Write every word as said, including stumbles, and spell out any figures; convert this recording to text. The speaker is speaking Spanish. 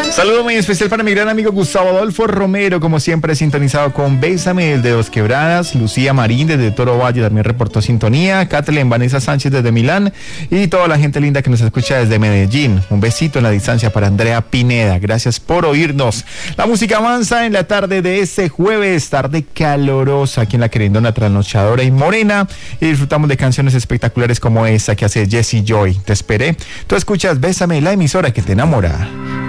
Saludo muy especial para mi gran amigo Gustavo Adolfo Romero, como siempre sintonizado con Bésame de Dos Quebradas. Lucía Marín desde Toro Valle también reportó sintonía. Kathleen Vanessa Sánchez desde Milán y toda la gente linda que nos escucha desde Medellín. Un besito en la distancia para Andrea Pineda. Gracias por oírnos. La música avanza en la tarde de este jueves, tarde calorosa aquí en La Querendona, trasnochadora y morena, y disfrutamos de canciones espectaculares como esta que hace Jessie Joy. Te esperé. Tú escuchas Bésame, la emisora que te enamora.